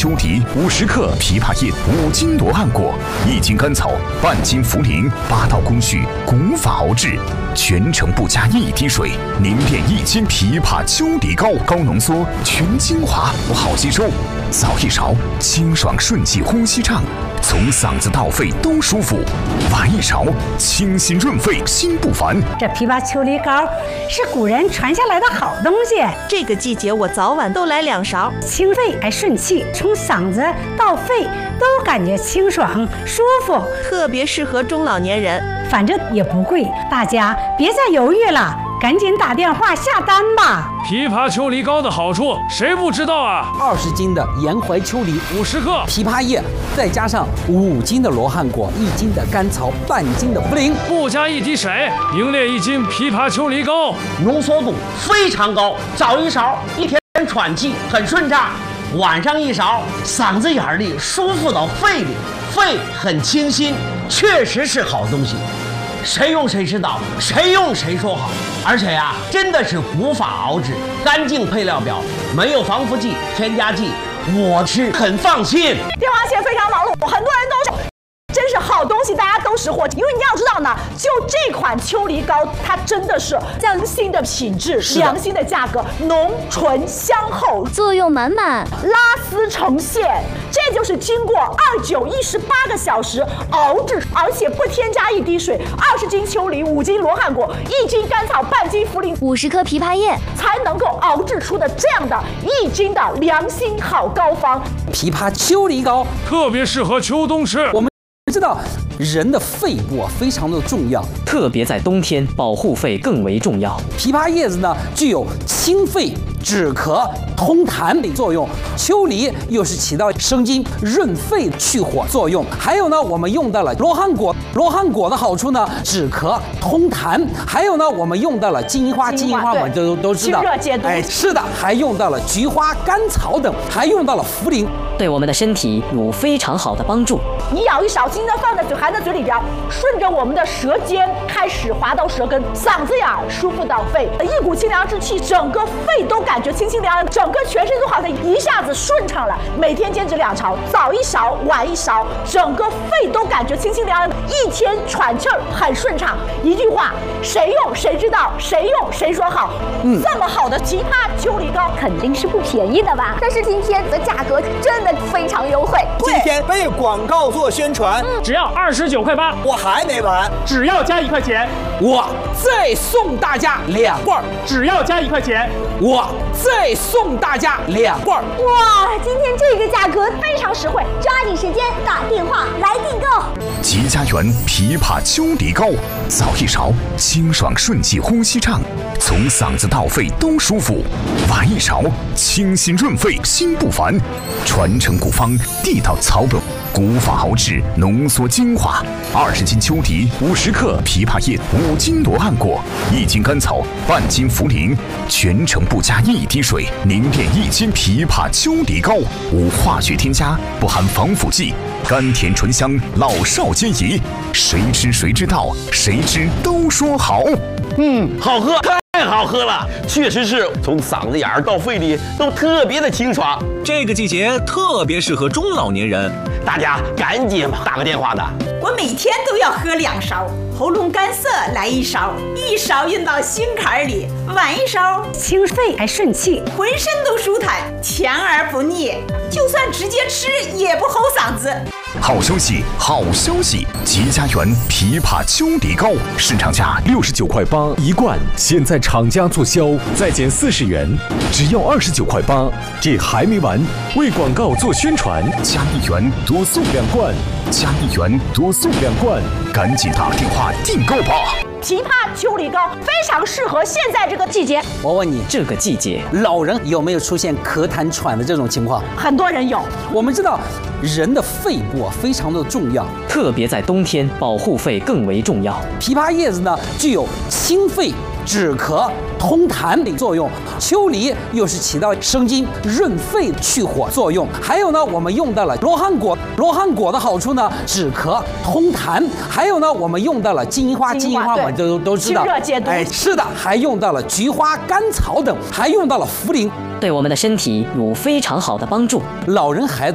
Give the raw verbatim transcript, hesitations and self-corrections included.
秋梨五十克，枇杷叶五斤罗汉果，一斤甘草，半斤茯苓，八道工序，古法熬制，全程不加一滴水，凝练一斤枇杷秋梨膏，高浓缩，全精华，不好吸收。早一勺，清爽顺气，呼吸畅，从嗓子到肺都舒服；晚一勺，清新润肺，心不烦。 这枇杷秋梨膏是古人传下来的好东西， 这个季节我早晚都来两勺， 清肺还顺气，从嗓子到肺都感觉清爽舒服， 特别适合中老年人。 反正也不贵，大家别再犹豫了，赶紧打电话下单吧。 枇杷秋梨膏的好处谁不知道啊？ 二十斤的沿淮秋梨， 五十克枇杷叶，再加上五斤的罗汉果，一斤的甘草，半斤的茯苓， 不加一滴水，凝练一斤枇杷秋梨膏， 浓缩度非常高。早一勺，一天喘气很顺畅；晚上一勺，嗓子眼里舒服到肺里，肺很清新，确实是好东西。谁用谁知道，谁用谁说好。而且呀，真的是古法熬制，干净配料表，没有防腐剂、添加剂，我是很放心。 电话线非常忙碌，很多人都说真是好东西，大家都识货。因为你要知道呢，就这款秋梨膏，它真的是良心的品质，良心的价格，浓醇香厚， 作用满满， 拉丝成线。这就是经过二九一十八个小时熬制，而且不添加一滴水。二十斤秋梨，五斤罗汉果，一斤甘草，半斤茯苓， 五十克枇杷叶， 才能够熬制出的这样的一斤的良心好膏方。 枇杷秋梨膏特别适合秋冬吃。 我们知道人的肺部啊非常的重要， 特别在冬天保护肺更为重要。 枇杷叶子呢具有清肺、止咳、通痰的作用，秋梨又是起到生津、润肺、去火作用。还有呢，我们用到了罗汉果，罗汉果的好处呢，止咳、通痰。还有呢，我们用到了金银花，金银花我们都都知道， 清热解毒。 哎，是的，还用到了菊花、甘草等，还用到了茯苓， 对我们的身体有非常好的帮助。 你咬一勺，轻轻的放在嘴，含在嘴里边，顺着我们的舌尖开始滑到舌根，嗓子眼舒服到肺，一股清凉之气，整个肺都感觉清清凉凉，整个全身都好像一下子顺畅了。每天坚持两勺，早一勺，晚一勺，整个肺都感觉清清凉凉，一天喘气儿很顺畅。一句话，谁用谁知道，谁用谁说好。嗯，这么好的枇杷秋梨膏肯定是不便宜的吧？但是今天的价格真的非常优惠。 今天为广告做宣传， 嗯、只要二十九块八。 我还没完， 只要加一块钱， 我再送大家两罐； 只要加一块钱， 我再送大家两罐。 哇，今天这个价格非常实惠，抓紧时间打电话来订购。 吉家园枇杷秋梨膏，早一勺，清爽顺气，呼吸畅，从嗓子到肺都舒服；晚一勺，清新润肺，心不烦。传承古方，地道草本，古法熬制，浓缩精华。二十斤秋梨，五十克枇杷叶，五斤罗汉果，一斤甘草，半斤茯苓，全程不加一滴水，凝练一斤枇杷秋梨膏，无化学添加，不含防腐剂，甘甜醇香，老少皆宜。谁吃谁知道，谁吃都说好。 嗯，好喝，太好喝了，确实是从嗓子眼儿到肺里都特别的清爽。 这个季节特别适合中老年人， 大家赶紧打个电话的。 我每天都要喝两勺，喉咙干涩来一勺，一勺运到心坎里，晚一勺清肺还顺气， 浑身都舒坦，甜而不腻，就算直接吃也不齁嗓子。 好消息，好消息！吉家园枇杷秋梨膏市场价六十九块八一罐，现在厂家促销再减四十元，只要二十九块八。这还没完，为广告做宣传，加一元多送两罐，加一元多送两罐，赶紧打电话订购吧！ 枇杷秋梨膏非常适合现在这个季节。 我问你， 这个季节老人有没有出现咳痰喘的这种情况？ 很多人有。 我们知道人的肺部啊非常的重要， 特别在冬天保护肺更为重要。 枇杷叶子呢具有清肺、止咳、通痰的作用，秋梨又是起到生津、润肺、去火作用。还有呢，我们用到了罗汉果，罗汉果的好处呢，止咳、通痰。还有呢，我们用到了金银花，金银花我们都都知道， 清热解毒。 哎，是的，还用到了菊花、甘草等，还用到了茯苓， 对我们的身体有非常好的帮助。 老人孩子